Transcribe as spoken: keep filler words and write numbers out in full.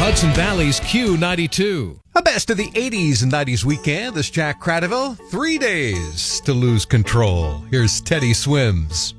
Hudson Valley's Q ninety-two. A best of the eighties and nineties weekend. This Jack Cradaville. Three days to lose control. Here's Teddy Swims.